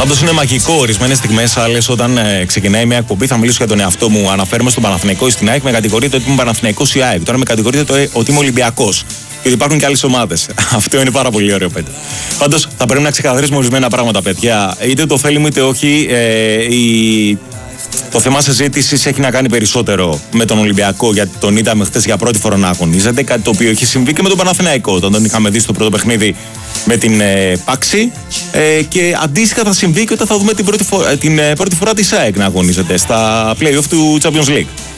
Πάντως είναι μαγικό ορισμένες στιγμές, άλλες όταν ξεκινάει μια εκπομπή. Θα μιλήσω για τον εαυτό μου. Αναφέρομαι στον Παναθηναϊκό ή στην ΑΕΚ. Με κατηγορείτε ότι είμαι Παναθηναϊκός ή ΑΕΚ. Τώρα με κατηγορείτε ότι είμαι Ολυμπιακός. Και ότι υπάρχουν και άλλες ομάδες. Αυτό είναι πάρα πολύ ωραίο, παιδιά. Πάντως θα πρέπει να ξεκαθαρίσουμε ορισμένα πράγματα, παιδιά. Είτε το θέλουμε είτε όχι, το θέμα συζήτησης έχει να κάνει περισσότερο με τον Ολυμπιακό, γιατί τον είδαμε χθες για πρώτη φορά να αγωνίζεται. Κάτι το οποίο έχει συμβεί και με τον Παναθηναϊκό, όταν τον είχαμε δει στο πρώτο παιχνίδι με την Πάξη. Και αντίστοιχα θα συμβεί και όταν θα δούμε την πρώτη φορά της ΑΕΚ να αγωνίζεται στα play-off του Champions League.